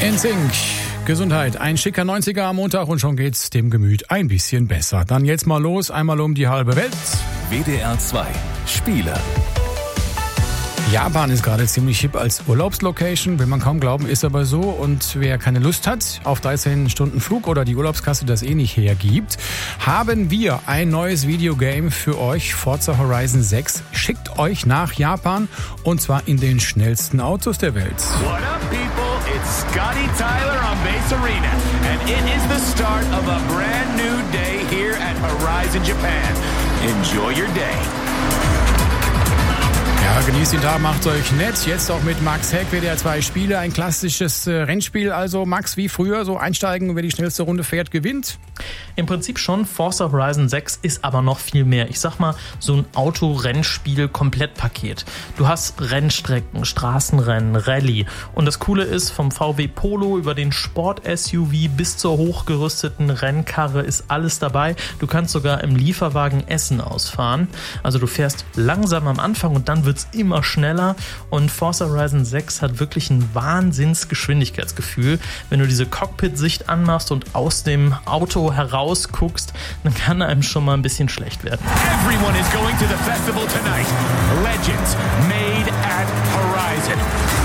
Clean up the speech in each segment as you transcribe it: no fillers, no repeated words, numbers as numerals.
NSYNC, Gesundheit, ein schicker 90er am Montag und schon geht's dem Gemüt ein bisschen besser. Dann jetzt mal los, einmal um die halbe Welt. WDR 2, Spiele. Japan ist gerade ziemlich hip als Urlaubslocation, will man kaum glauben, ist aber so. Und wer keine Lust hat auf 13 Stunden Flug oder die Urlaubskasse das nicht hergibt, haben wir ein neues Videogame für euch, Forza Horizon 6. Schickt euch nach Japan und zwar in den schnellsten Autos der Welt. What up, people? It's Scotty Tyler on Base Arena, and it is the start of a brand new day here at Horizon Japan. Enjoy your day. Ja, genießt den Tag, macht euch nett. Jetzt auch mit Max Heck, WDR 2 Spiele, ein klassisches Rennspiel. Also Max, wie früher, so einsteigen, wer die schnellste Runde fährt, gewinnt? Im Prinzip schon. Forza Horizon 6 ist aber noch viel mehr. Ich sag mal, so ein Auto-Rennspiel-Komplettpaket. Du hast Rennstrecken, Straßenrennen, Rallye. Und das Coole ist, vom VW Polo über den Sport-SUV bis zur hochgerüsteten Rennkarre ist alles dabei. Du kannst sogar im Lieferwagen Essen ausfahren. Also du fährst langsam am Anfang und dann wird's immer schneller. Und Forza Horizon 6 hat wirklich ein Wahnsinnsgeschwindigkeitsgefühl. Wenn du diese Cockpit-Sicht anmachst und aus dem Auto herausguckst, dann kann einem schon mal ein bisschen schlecht werden. Everyone is going to the festival tonight. Legends made at Horizon.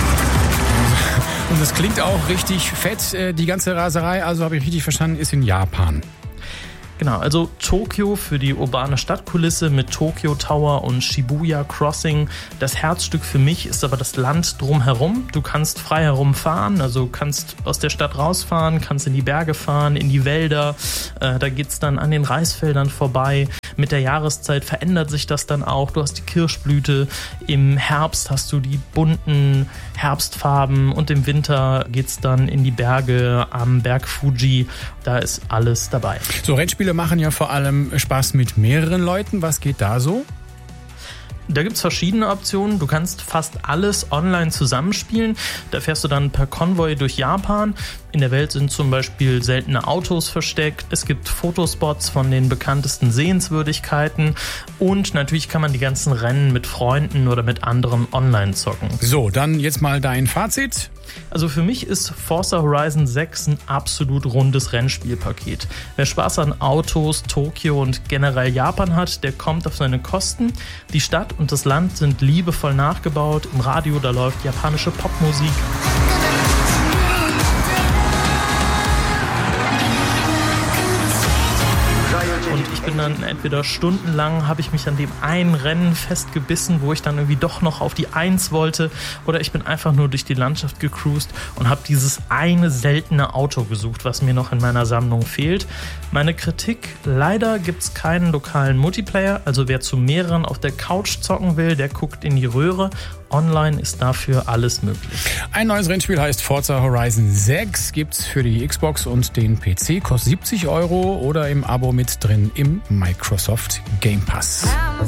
Und das klingt auch richtig fett, die ganze Raserei, also habe ich richtig verstanden, ist in Japan. Genau, also Tokio für die urbane Stadtkulisse mit Tokyo Tower und Shibuya Crossing. Das Herzstück für mich ist aber das Land drumherum. Du kannst frei herumfahren, also kannst aus der Stadt rausfahren, kannst in die Berge fahren, in die Wälder. Da geht's dann an den Reisfeldern vorbei. Mit der Jahreszeit verändert sich das dann auch. Du hast die Kirschblüte, im Herbst hast du die bunten Herbstfarben und im Winter geht's dann in die Berge am Berg Fuji. Da ist alles dabei. So, Rennspiele machen ja vor allem Spaß mit mehreren Leuten. Was geht da so? Da gibt's verschiedene Optionen. Du kannst fast alles online zusammenspielen. Da fährst du dann per Konvoi durch Japan. In der Welt sind zum Beispiel seltene Autos versteckt. Es gibt Fotospots von den bekanntesten Sehenswürdigkeiten. Und natürlich kann man die ganzen Rennen mit Freunden oder mit anderen online zocken. So, dann jetzt mal dein Fazit. Also für mich ist Forza Horizon 6 ein absolut rundes Rennspielpaket. Wer Spaß an Autos, Tokio und generell Japan hat, der kommt auf seine Kosten. Die Stadt und das Land sind liebevoll nachgebaut. Im Radio, da läuft japanische Popmusik. Und ich bin dann entweder stundenlang, habe ich mich an dem einen Rennen festgebissen, wo ich dann irgendwie doch noch auf die 1 wollte, oder ich bin einfach nur durch die Landschaft gecruised und habe dieses eine seltene Auto gesucht, was mir noch in meiner Sammlung fehlt. Meine Kritik, leider gibt es keinen lokalen Multiplayer, also wer zu mehreren auf der Couch zocken will, der guckt in die Röhre. Online ist dafür alles möglich. Ein neues Rennspiel heißt Forza Horizon 6, gibt's für die Xbox und den PC, kostet 70 € oder im Abo mit drin im Microsoft Game Pass.